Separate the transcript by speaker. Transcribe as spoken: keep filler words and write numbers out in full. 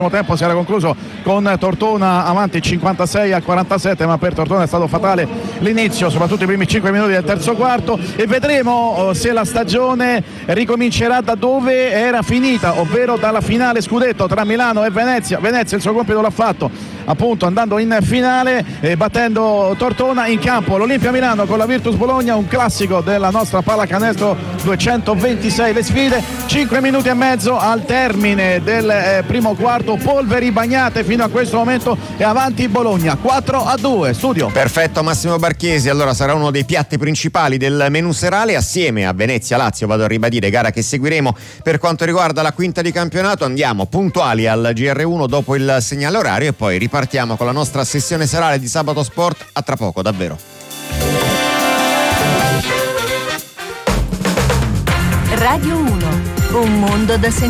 Speaker 1: tempo si era concluso con Tortona avanti cinquantasei a quarantasette, ma per Tortona è stato fatale l'inizio, soprattutto i primi cinque minuti del terzo quarto, e vedremo se la stagione ricomincerà da dove era finita, ovvero dalla finale scudetto tra Milano e Venezia. Venezia il suo compito l'ha fatto, appunto andando in finale e battendo Tortona. In campo l'Olimpia Milano con la Virtus Bologna, un classico della nostra pallacanestro, duecentoventisei le sfide, cinque minuti e mezzo al termine del eh, primo quarto, polveri bagnate fino a questo momento, e avanti Bologna quattro a due. Studio.
Speaker 2: Perfetto Massimo Barchesi, allora sarà uno dei piatti principali del menù serale assieme a Venezia-Lazio, vado a ribadire, gara che seguiremo per quanto riguarda la quinta di campionato. Andiamo puntuali al G R uno dopo il segnale orario e poi ripartiamo con la nostra sessione serale di Sabato Sport. A tra poco, davvero.
Speaker 3: Radio uno, un mondo da sentire.